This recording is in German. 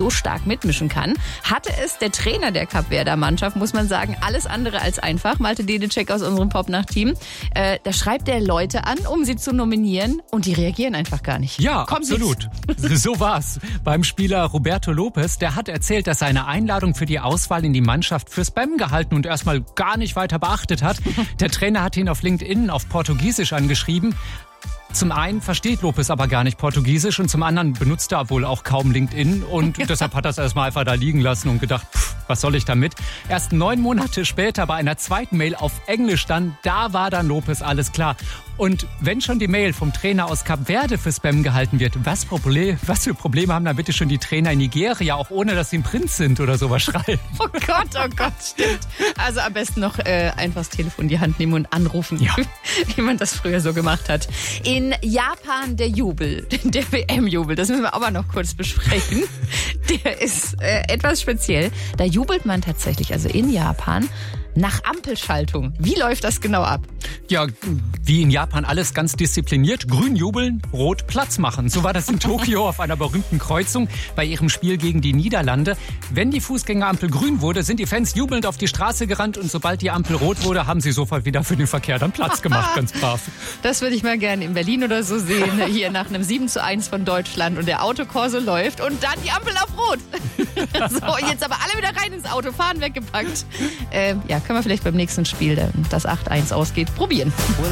so stark mitmischen kann, hatte es der Trainer der Kapverder Mannschaft, muss man sagen, alles andere als einfach. Malte Dedecek aus unserem Popnacht-Team. Da schreibt er Leute an, um sie zu nominieren und die reagieren einfach gar nicht. Ja, absolut. So war's. Beim Spieler Roberto Lopez, der hat erzählt, dass seine Einladung für die Auswahl in die Mannschaft für Spam gehalten und erstmal gar nicht weiter beachtet hat. Der Trainer hat ihn auf LinkedIn auf Portugiesisch angeschrieben. Zum einen versteht Lopez aber gar nicht Portugiesisch und zum anderen benutzt er wohl auch kaum LinkedIn und deshalb hat er es erstmal einfach da liegen lassen und gedacht, was soll ich damit? Erst 9 Monate später bei einer zweiten Mail auf Englisch dann, da war dann Lopez alles klar. Und wenn schon die Mail vom Trainer aus Kap Verde für Spam gehalten wird, was für Probleme haben da bitte schon die Trainer in Nigeria, auch ohne dass sie ein Prinz sind oder sowas schreiben? Oh Gott, stimmt. Also am besten noch einfach das Telefon in die Hand nehmen und anrufen, ja. Wie man das früher so gemacht hat. In Japan der Jubel, der WM-Jubel, das müssen wir aber noch kurz besprechen. Der ist etwas speziell. Da jubelt man tatsächlich, also in Japan, nach Ampelschaltung. Wie läuft das genau ab? Ja, wie in Japan alles ganz diszipliniert. Grün jubeln, rot Platz machen. So war das in Tokio auf einer berühmten Kreuzung bei ihrem Spiel gegen die Niederlande. Wenn die Fußgängerampel grün wurde, sind die Fans jubelnd auf die Straße gerannt und sobald die Ampel rot wurde, haben sie sofort wieder für den Verkehr dann Platz gemacht. Ganz brav. Das würde ich mal gerne in Berlin oder so sehen. Hier nach einem 7:1 von Deutschland und der Autokorso läuft und dann die Ampel auf rot. So, jetzt aber alle wieder rein ins Auto, fahren weggepackt. Ja, können wir vielleicht beim nächsten Spiel, das 8:1 ausgeht, probieren.